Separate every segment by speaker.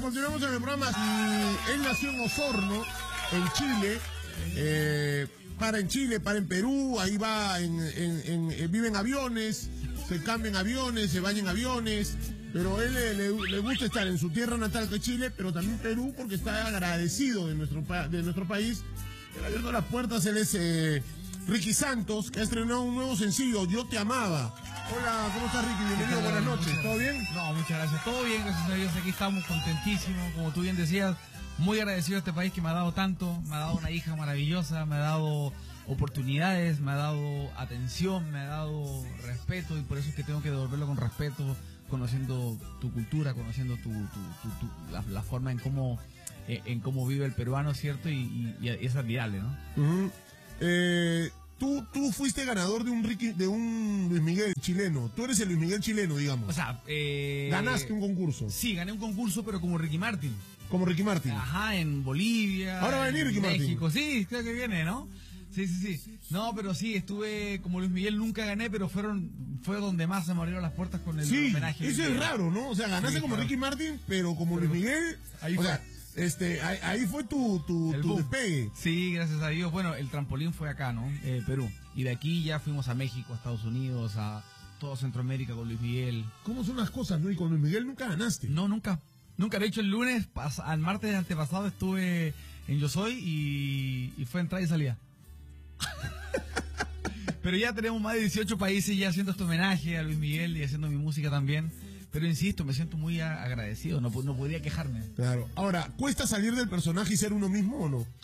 Speaker 1: continuamos en el programa. Él nació en Osorno, en Chile. Para en Chile, para en Perú, ahí va, vive en aviones, se cambia en aviones, se baña en aviones. Pero él le gusta estar en su tierra natal, que es Chile, pero también Perú, porque está agradecido de nuestro país. Le ha abierto las puertas. Él es Ricky Santos, que ha estrenado un nuevo sencillo, Yo Te Amaba. Hola, ¿cómo estás, Ricky? Bienvenido, buenas noches. ¿Todo bien?
Speaker 2: No, muchas gracias. Todo bien, gracias a Dios. Aquí estamos contentísimos, como tú bien decías, muy agradecido a este país que me ha dado tanto, me ha dado una hija maravillosa, me ha dado oportunidades, me ha dado atención, me ha dado respeto, y por eso es que tengo que devolverlo con respeto, conociendo tu cultura, conociendo la forma en cómo vive el peruano, ¿cierto? Y es admirable, ¿no?
Speaker 1: Uh-huh. Tú fuiste ganador de un Luis Miguel chileno. Tú eres el Luis Miguel chileno, digamos.
Speaker 2: O sea,
Speaker 1: ganaste un concurso.
Speaker 2: Sí, gané un concurso, pero como Ricky Martin.
Speaker 1: Como Ricky Martin.
Speaker 2: Ajá, en Bolivia.
Speaker 1: Ahora va a venir Ricky
Speaker 2: México.
Speaker 1: Martin.
Speaker 2: Sí, creo que viene, ¿no? Sí. No, pero sí, estuve como Luis Miguel, nunca gané, pero fue donde más se me abrieron las puertas con el homenaje.
Speaker 1: Eso es raro, ¿no? O sea, ganaste como Ricky Martin, pero como Luis Miguel.
Speaker 2: Ahí fue.
Speaker 1: Ahí fue tu despegue.
Speaker 2: Sí, gracias a Dios. Bueno, el trampolín fue acá, ¿no? Perú. Y de aquí ya fuimos a México, a Estados Unidos, a toda Centroamérica con Luis Miguel.
Speaker 1: ¿Cómo son las cosas, no? Y con Luis Miguel nunca ganaste.
Speaker 2: No, nunca. De hecho, al martes antepasado estuve en Yo Soy y fue entrada y salida. Pero ya tenemos más de 18 países ya haciendo este homenaje a Luis Miguel y haciendo mi música también. Pero insisto, me siento muy agradecido, no podría quejarme.
Speaker 1: Claro. Ahora, ¿cuesta salir del personaje y ser uno mismo o no?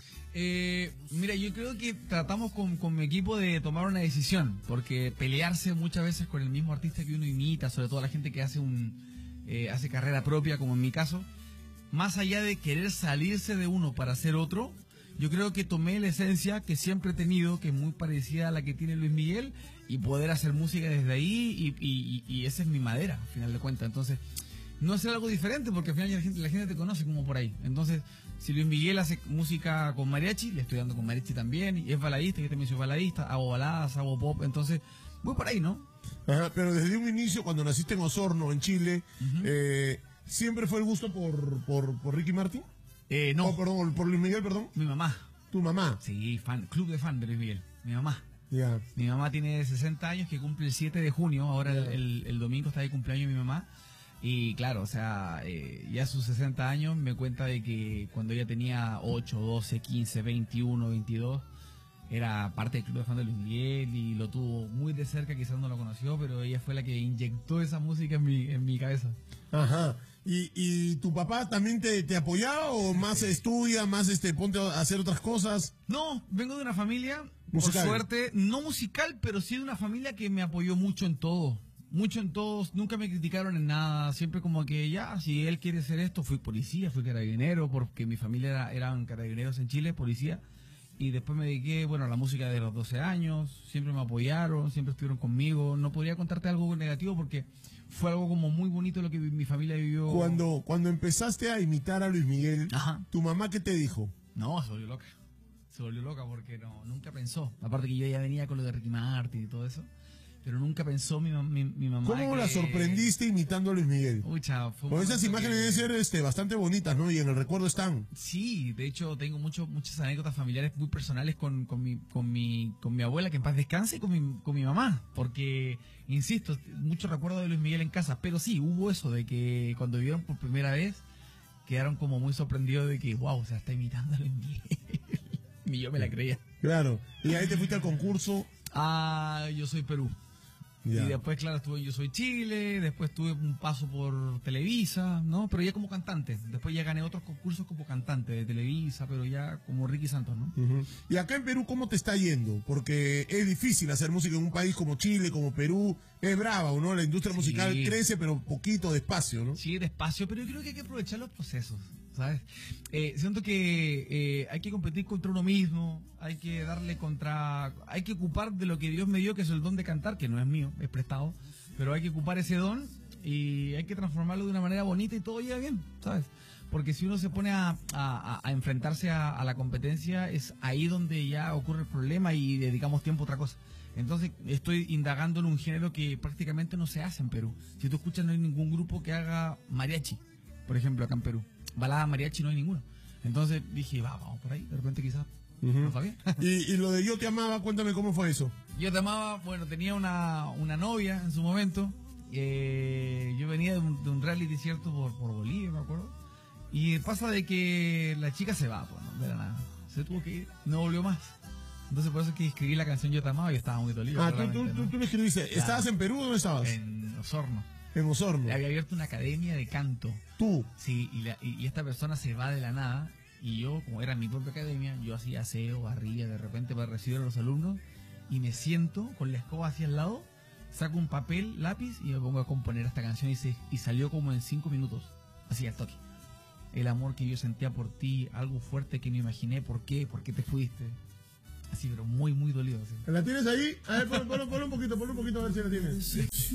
Speaker 2: Mira, yo creo que tratamos con mi equipo de tomar una decisión, porque pelearse muchas veces con el mismo artista que uno imita, sobre todo la gente que hace carrera propia, como en mi caso, más allá de querer salirse de uno para ser otro, yo creo que tomé la esencia que siempre he tenido, que es muy parecida a la que tiene Luis Miguel, y poder hacer música desde ahí, y esa es mi madera, al final de cuentas. Entonces, no hacer algo diferente, porque al final la gente te conoce como por ahí. Entonces, si Luis Miguel hace música con mariachi, le estoy dando con mariachi también, y es baladista, yo también soy baladista, hago baladas, hago pop, entonces voy por ahí, ¿no?
Speaker 1: Ajá, pero desde un inicio, cuando naciste en Osorno, en Chile, ¿siempre fue el gusto por Ricky Martin?
Speaker 2: No.
Speaker 1: Oh, perdón, por Luis Miguel, perdón.
Speaker 2: Mi mamá.
Speaker 1: ¿Tu mamá?
Speaker 2: Sí, club de fan de Luis Miguel. Mi mamá.
Speaker 1: Ya.
Speaker 2: Mi mamá tiene 60 años, que cumple el 7 de junio. Ahora el domingo está de cumpleaños mi mamá. Y claro, o sea, ya a sus 60 años me cuenta de que cuando ella tenía 8, 12, 15, 21, 22, era parte del club de fan de Luis Miguel y lo tuvo muy de cerca, quizás no lo conoció, pero ella fue la que inyectó esa música en mi cabeza.
Speaker 1: Ajá. ¿Y tu papá también te apoyaba o más estudia, más ponte a hacer otras cosas?
Speaker 2: No, vengo de una familia,
Speaker 1: musical.
Speaker 2: Por suerte, no musical, pero sí de una familia que me apoyó mucho en todo. Mucho en todos, nunca me criticaron en nada, siempre como que ya, si él quiere hacer esto, fui policía, fui carabinero, porque mi familia eran carabineros en Chile, policía, y después me dediqué, a la música de los 12 años, siempre me apoyaron, siempre estuvieron conmigo, no podría contarte algo negativo porque fue algo como muy bonito lo que mi familia vivió.
Speaker 1: Cuando empezaste a imitar a Luis Miguel,
Speaker 2: ajá,
Speaker 1: ¿tu mamá qué te dijo?
Speaker 2: No, se volvió loca porque nunca pensó, aparte que yo ya venía con lo de Ricky Martin y todo eso. Pero nunca pensó mi mamá.
Speaker 1: ¿Cómo la sorprendiste imitando a Luis Miguel?
Speaker 2: Pucha,
Speaker 1: con esas imágenes deben ser bastante bonitas, ¿no? Y en el recuerdo están.
Speaker 2: Sí, de hecho tengo muchas anécdotas familiares muy personales con mi abuela, que en paz descanse, y con mi mamá. Porque, insisto, mucho recuerdo de Luis Miguel en casa. Pero sí, hubo eso de que cuando vieron por primera vez, quedaron como muy sorprendidos de que, wow, se está imitando a Luis Miguel. Ni yo me la creía.
Speaker 1: Claro. Y ahí te fuiste al concurso.
Speaker 2: Yo Soy Perú. Ya. Y después, claro, estuve en Yo Soy Chile, después tuve un paso por Televisa, ¿no? Pero ya como cantante. Después ya gané otros concursos como cantante de Televisa, pero ya como Ricky Santos, ¿no?
Speaker 1: Uh-huh. Y acá en Perú, ¿cómo te está yendo? Porque es difícil hacer música en un país como Chile, como Perú. Es brava, ¿no? La industria musical crece, pero poquito, despacio, ¿no?
Speaker 2: Sí, despacio, pero yo creo que hay que aprovechar los procesos, ¿sabes? Siento que hay que competir contra uno mismo, hay que hay que ocupar de lo que Dios me dio, que es el don de cantar, que no es mío, es prestado, pero hay que ocupar ese don y hay que transformarlo de una manera bonita y todo llega bien, ¿sabes? Porque si uno se pone a enfrentarse a la competencia, es ahí donde ya ocurre el problema y dedicamos tiempo a otra cosa. Entonces estoy indagando en un género que prácticamente no se hace en Perú. Si tú escuchas, no hay ningún grupo que haga mariachi, por ejemplo, acá en Perú. balada mariachi no hay ninguna. Entonces dije, vamos por ahí, de repente quizás no sabía.
Speaker 1: Y lo de Yo Te Amaba, cuéntame cómo fue eso.
Speaker 2: Yo Te Amaba, bueno, tenía una novia en su momento. Yo venía de un reality, ¿cierto? Por Bolivia, me acuerdo. Y pasa de que la chica se va, pues, ¿no? De la nada. Se tuvo que ir, no volvió más. Entonces por eso es que escribí la canción Yo Te Amaba y estaba muy dolido.
Speaker 1: Tú le escribiste.
Speaker 2: Claro.
Speaker 1: ¿Estabas en Perú o dónde estabas?
Speaker 2: En Osorno.
Speaker 1: En Osorno.
Speaker 2: Le había abierto una academia de canto.
Speaker 1: Tú.
Speaker 2: Sí, y esta persona se va de la nada. Y yo, como era mi propia academia, yo hacía aseo, barría de repente para recibir a los alumnos. Y me siento con la escoba hacia el lado, saco un papel, lápiz y me pongo a componer esta canción. Y salió como en 5 minutos. Así al toque. El amor que yo sentía por ti, algo fuerte que me imaginé. ¿Por qué? ¿Por qué te fuiste? Así, pero muy, muy dolido. Así.
Speaker 1: ¿La tienes ahí? A ver, ponlo un poquito a ver si la tienes.